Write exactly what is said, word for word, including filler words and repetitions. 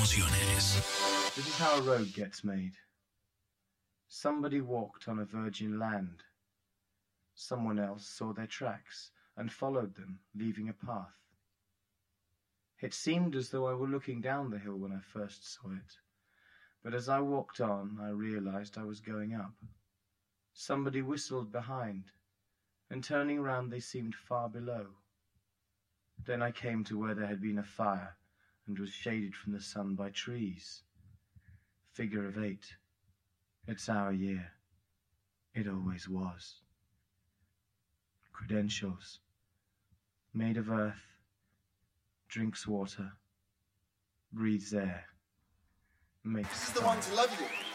This is how a road gets made. Somebody walked on a virgin land. Someone else saw their tracks and followed them, leaving a path. It seemed as though I were looking down the hill when I first saw it, but as I walked on, I realized I was going up. Somebody whistled behind, and turning round they seemed far below. Then I came to where there had been a fire and was shaded from the sun by trees. Figure of eight. It's our year. It always was. Credentials. Made of earth. Drinks water. Breathes air. Makes This is the one to love you.